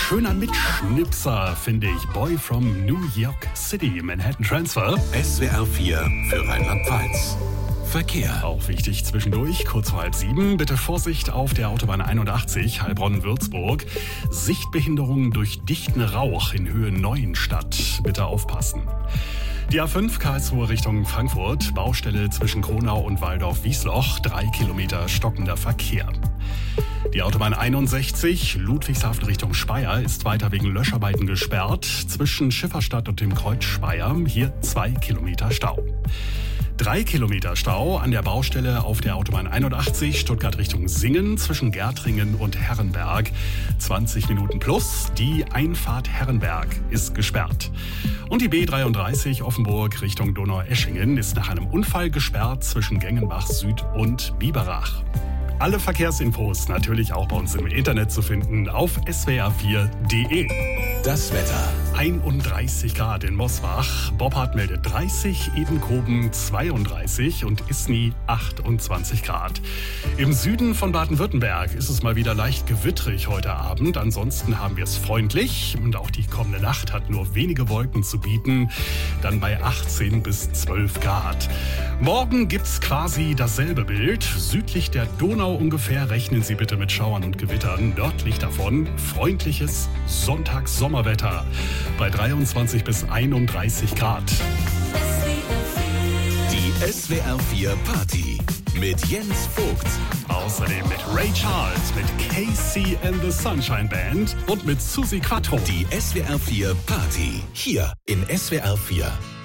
schöner Mitschnipser, finde ich. Boy from New York City, Manhattan Transfer. SWR 4 für Rheinland-Pfalz. Verkehr. Auch wichtig zwischendurch, kurz vor 6:30. Bitte Vorsicht auf der Autobahn 81, Heilbronn-Würzburg. Sichtbehinderung durch dichten Rauch in Höhe Neuenstadt. Bitte aufpassen. Die A5 Karlsruhe Richtung Frankfurt, Baustelle zwischen Kronau und Waldorf-Wiesloch, 3 Kilometer stockender Verkehr. Die Autobahn 61, Ludwigshafen Richtung Speyer, ist weiter wegen Löscharbeiten gesperrt. Zwischen Schifferstadt und dem Kreuz Speyer, hier 2 Kilometer Stau. 3 Kilometer Stau an der Baustelle auf der Autobahn 81, Stuttgart Richtung Singen, zwischen Gärtringen und Herrenberg. 20 Minuten plus, die Einfahrt Herrenberg ist gesperrt. Und die B33 Offenburg Richtung Donaueschingen ist nach einem Unfall gesperrt zwischen Gengenbach Süd und Biberach. Alle Verkehrsinfos natürlich auch bei uns im Internet zu finden auf swr4.de. Das Wetter. 31 Grad in Mosbach, Boppard meldet 30, Edenkoben 32 und Isny 28 Grad. Im Süden von Baden-Württemberg ist es mal wieder leicht gewittrig heute Abend. Ansonsten haben wir es freundlich und auch die kommende Nacht hat nur wenige Wolken zu bieten. Dann bei 18 bis 12 Grad. Morgen gibt's quasi dasselbe Bild. Südlich der Donau ungefähr rechnen Sie bitte mit Schauern und Gewittern. Nördlich davon freundliches Sonntagssommerwetter bei 23 bis 31 Grad. Die SWR 4 Party mit Jens Vogt. Außerdem mit Ray Charles, mit Casey and the Sunshine Band und mit Susi Quattro. Die SWR 4 Party hier in SWR 4.